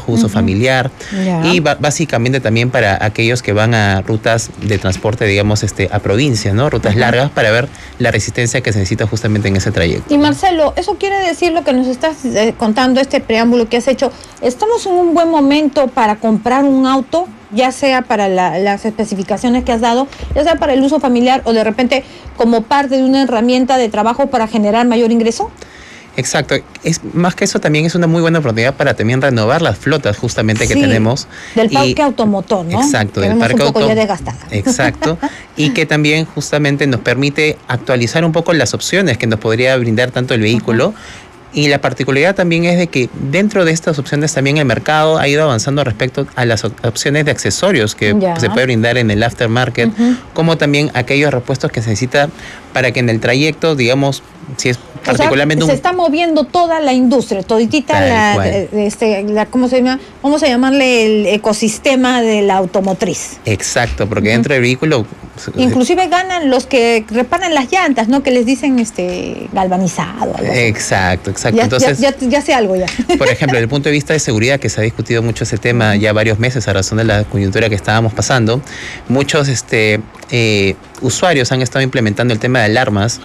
trabajo, uso familiar, y básicamente también para aquellos que van a rutas de transporte, digamos, a provincias, ¿no? Rutas largas, para ver la resistencia que se necesita justamente en ese trayecto. Y Marcelo, eso quiere decir lo que nos estás contando, este preámbulo que has hecho. ¿Estamos en un buen momento para comprar un auto, ya sea para las especificaciones que has dado, ya sea para el uso familiar o de repente como parte de una herramienta de trabajo para generar mayor ingreso? Exacto. Es más que eso, también es una muy buena oportunidad para también renovar las flotas justamente que tenemos. Del parque automotor, ¿no? Exacto, del parque un poco ya desgastada. Exacto. Y que también justamente nos permite actualizar un poco las opciones que nos podría brindar tanto el vehículo. Y la particularidad también es de que dentro de estas opciones también el mercado ha ido avanzando respecto a las opciones de accesorios que se puede brindar en el aftermarket, como también aquellos repuestos que se necesita para que en el trayecto, digamos, si es particularmente se está moviendo toda la industria, toditita ¿cómo se llama? Vamos a llamarle el ecosistema de la automotriz. Exacto, porque dentro del vehículo... Inclusive ganan los que reparan las llantas, ¿no? Que les dicen galvanizado. Exacto. Entonces, ya sé algo ya. Por ejemplo, desde el punto de vista de seguridad, que se ha discutido mucho ese tema ya varios meses a razón de la coyuntura que estábamos pasando, muchos usuarios han estado implementando el tema de alarmas